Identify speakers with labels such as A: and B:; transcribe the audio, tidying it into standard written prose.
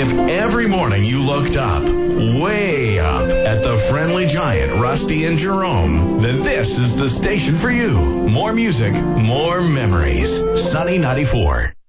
A: If every morning you looked up, way up, at the friendly giant Rusty and Jerome, then this is the station for you. More music, more memories. Sunny 94.